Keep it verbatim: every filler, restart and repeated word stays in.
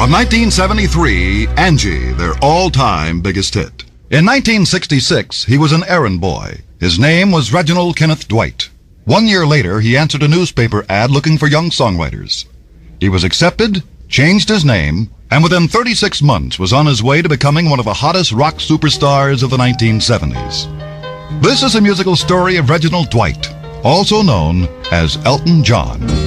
From nineteen seventy-three, Angie, their all-time biggest hit. In nineteen sixty-six, he was an errand boy. His name was Reginald Kenneth Dwight. One year later, he answered a newspaper ad looking for young songwriters. He was accepted, changed his name, and within thirty-six months was on his way to becoming one of the hottest rock superstars of the nineteen seventies. This is a musical story of Reginald Dwight, also known as Elton John.